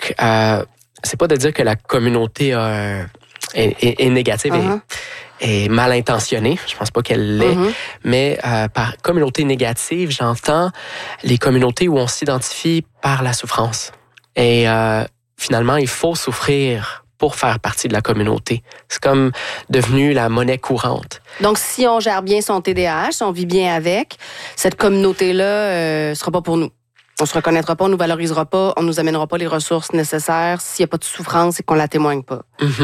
Donc, c'est pas de dire que la communauté est négative et mal intentionnée. Je pense pas qu'elle l'est. Mais par communauté négative, j'entends les communautés où on s'identifie par la souffrance. Et finalement, il faut souffrir pour faire partie de la communauté. C'est comme devenu la monnaie courante. Donc, si on gère bien son TDAH, si on vit bien avec, cette communauté-là sera pas pour nous. On se reconnaîtra pas, on nous valorisera pas, on nous amènera pas les ressources nécessaires s'il y a pas de souffrance et qu'on la témoigne pas.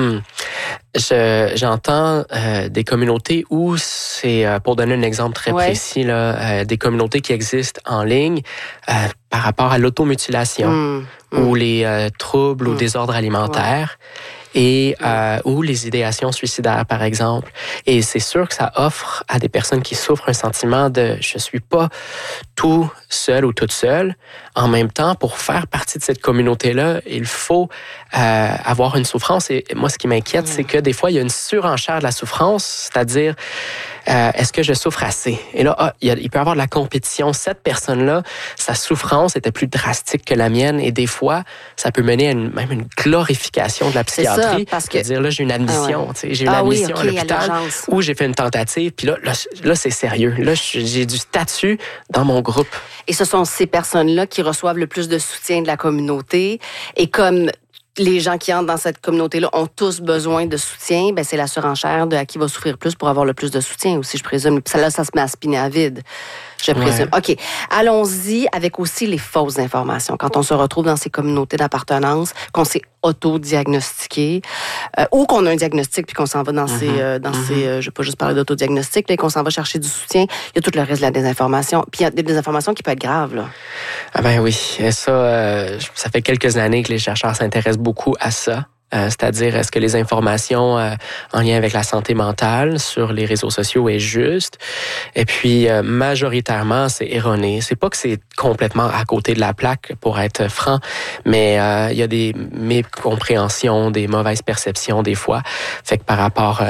J'entends des communautés où c'est, pour donner un exemple très précis, là, des communautés qui existent en ligne par rapport à l'automutilation ou les troubles ou désordres alimentaires. Et ou les idéations suicidaires, par exemple. Et c'est sûr que ça offre à des personnes qui souffrent un sentiment de « je suis pas tout seul ou toute seule ». En même temps, pour faire partie de cette communauté-là, il faut avoir une souffrance. Et moi, ce qui m'inquiète, c'est que des fois, il y a une surenchère de la souffrance, c'est-à-dire est-ce que je souffre assez? Et là, il peut y avoir de la compétition. Cette personne-là, sa souffrance était plus drastique que la mienne. Et des fois, ça peut mener à même une glorification de la psychiatrie. C'est ça, parce que... dire, là, j'ai une admission. J'ai une admission à l'hôpital où j'ai fait une tentative. Puis là, c'est sérieux. Là, j'ai du statut dans mon groupe. Et ce sont ces personnes-là qui reçoivent le plus de soutien de la communauté. Et comme les gens qui entrent dans cette communauté-là ont tous besoin de soutien, ben c'est la surenchère de à qui va souffrir plus pour avoir le plus de soutien aussi, je présume. Là, ça se met à spinner à vide, je présume. OK. Allons-y avec aussi les fausses informations. Quand on se retrouve dans ces communautés d'appartenance, qu'on s'est auto-diagnostiqué, ou qu'on a un diagnostic puis qu'on s'en va dans ces... je vais pas juste parler d'autodiagnostic, là, qu'on s'en va chercher du soutien. Il y a tout le reste de la désinformation. Puis il y a des désinformations qui peuvent être graves, là. Ah ben oui. Et ça fait quelques années que les chercheurs s'intéressent beaucoup à ça. C'est-à-dire, est-ce que les informations en lien avec la santé mentale sur les réseaux sociaux est juste? Et puis, majoritairement, c'est erroné. C'est pas que c'est complètement à côté de la plaque, pour être franc, mais il y a des mécompréhensions, des mauvaises perceptions des fois. Fait que par rapport,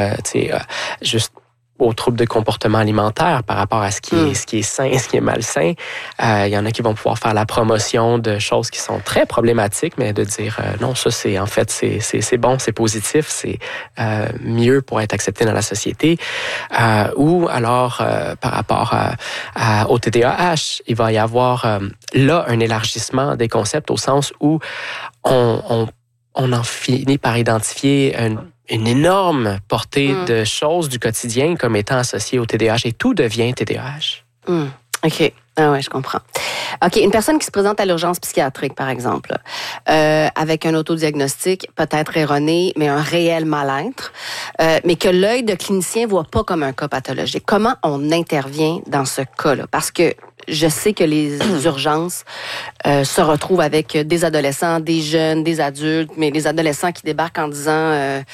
juste aux troubles de comportement alimentaire, par rapport à ce qui est sain, ce qui est malsain. Il y en a qui vont pouvoir faire la promotion de choses qui sont très problématiques, mais de dire non, ça c'est en fait c'est bon, c'est positif, c'est mieux pour être accepté dans la société. Ou alors par rapport au TDAH, il va y avoir là un élargissement des concepts au sens où on en finit par identifier une énorme portée de choses du quotidien comme étant associées au TDAH et tout devient TDAH. OK. Ah ouais, je comprends. OK, une personne qui se présente à l'urgence psychiatrique, par exemple, avec un autodiagnostic peut-être erroné, mais un réel mal-être, mais que l'œil de clinicien voit pas comme un cas pathologique. Comment on intervient dans ce cas-là? Parce que je sais que les urgences se retrouvent avec des adolescents, des jeunes, des adultes, mais les adolescents qui débarquent en disant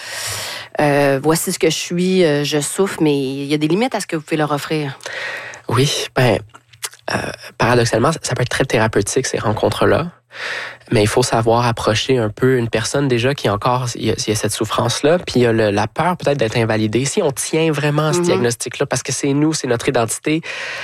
voici ce que je suis, je souffre, mais il y a des limites à ce que vous pouvez leur offrir. Oui, paradoxalement, ça peut être très thérapeutique, ces rencontres-là. Mais il faut savoir approcher un peu une personne déjà qui il y a cette souffrance-là, puis il y a la peur peut-être d'être invalidé. Si on tient vraiment à ce diagnostic-là, parce que c'est nous, c'est notre identité,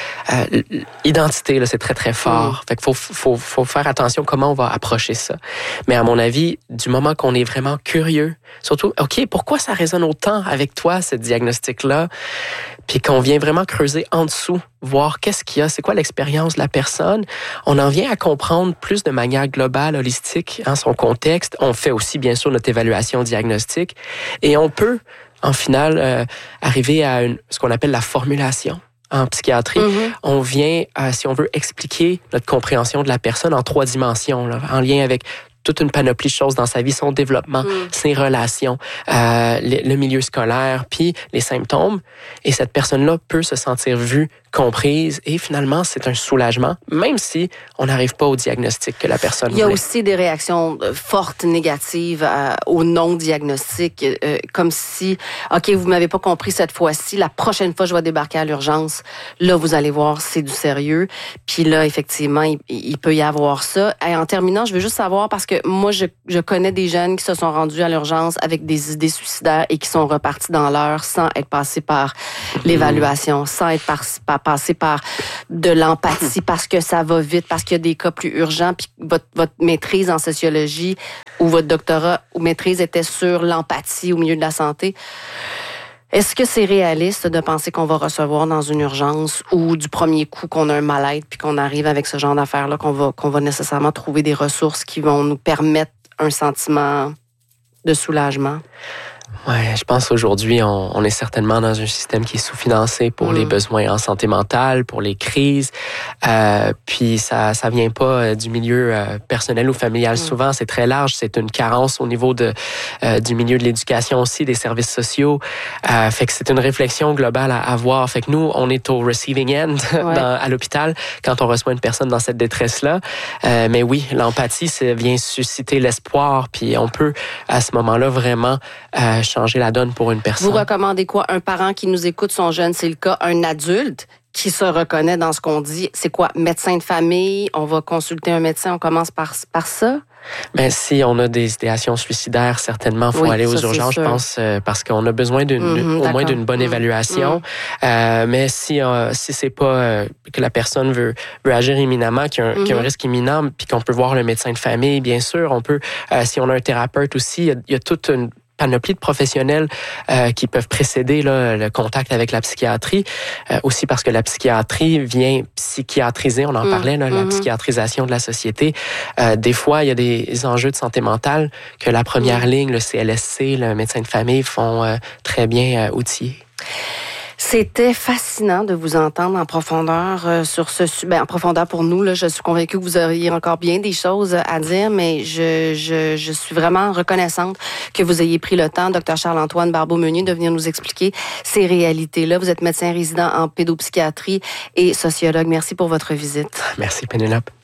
identité, là, c'est très, très fort. Fait qu'il faut faire attention comment on va approcher ça. Mais à mon avis, du moment qu'on est vraiment curieux, surtout, OK, pourquoi ça résonne autant avec toi, ce diagnostic-là, puis qu'on vient vraiment creuser en dessous, voir qu'est-ce qu'il y a, c'est quoi l'expérience de la personne, on en vient à comprendre plus de manière globale, holistique, son contexte. On fait aussi, bien sûr, notre évaluation diagnostique et on peut, en final, arriver à ce qu'on appelle la formulation. En psychiatrie, on vient, si on veut, expliquer notre compréhension de la personne en 3 dimensions, là, en lien avec toute une panoplie de choses dans sa vie, son développement, ses relations, le milieu scolaire, puis les symptômes. Et cette personne-là peut se sentir vue, comprise, et finalement, c'est un soulagement, même si on n'arrive pas au diagnostic que la personne voulait. Il y a aussi des réactions fortes, négatives au non-diagnostic, comme si, OK, vous m'avez pas compris cette fois-ci, la prochaine fois, je vais débarquer à l'urgence. Là, vous allez voir, c'est du sérieux. Puis là, effectivement, il peut y avoir ça. Et en terminant, je veux juste savoir, parce que moi, je connais des jeunes qui se sont rendus à l'urgence avec des idées suicidaires et qui sont repartis dans l'heure sans être passés par l'évaluation, sans être passer par de l'empathie parce que ça va vite, parce qu'il y a des cas plus urgents, puis votre maîtrise en sociologie où votre doctorat ou maîtrise était sur l'empathie au milieu de la santé. Est-ce que c'est réaliste de penser qu'on va recevoir dans une urgence ou du premier coup qu'on a un mal-être puis qu'on arrive avec ce genre d'affaires-là, qu'on va nécessairement trouver des ressources qui vont nous permettre un sentiment de soulagement? Ouais, je pense aujourd'hui, on est certainement dans un système qui est sous-financé pour les besoins en santé mentale, pour les crises. Puis ça vient pas du milieu personnel ou familial. Souvent, c'est très large. C'est une carence au niveau du milieu de l'éducation aussi, des services sociaux. Fait que c'est une réflexion globale à avoir. Fait que nous, on est au receiving end à l'hôpital quand on reçoit une personne dans cette détresse-là. Mais oui, l'empathie, ça vient susciter l'espoir. Puis on peut, à ce moment-là, vraiment changer la donne pour une personne. Vous recommandez quoi? Un parent qui nous écoute, son jeune, c'est le cas. Un adulte qui se reconnaît dans ce qu'on dit, c'est quoi? Médecin de famille, on va consulter un médecin, on commence par ça? Ben, si on a des idéations suicidaires, certainement, il faut aller aux urgences, je pense, parce qu'on a besoin au moins d'une bonne évaluation. Mais si c'est pas que la personne veut agir imminemment, qu'il y a un risque imminent, puis qu'on peut voir le médecin de famille, bien sûr, on peut, si on a un thérapeute aussi, il y a toute une panoplie de professionnels qui peuvent précéder là, le contact avec la psychiatrie. Aussi parce que la psychiatrie vient psychiatriser, on en parlait, là, la psychiatrisation de la société. Des fois, il y a des enjeux de santé mentale que la première ligne, le CLSC, le médecin de famille, font très bien outiller. C'était fascinant de vous entendre en profondeur sur ce sujet. En profondeur pour nous, là, je suis convaincue que vous auriez encore bien des choses à dire, mais je suis vraiment reconnaissante que vous ayez pris le temps, Dr Charles-Antoine Barbeau-Meunier, de venir nous expliquer ces réalités-là. Vous êtes médecin résident en pédopsychiatrie et sociologue. Merci pour votre visite. Merci, Pénélope.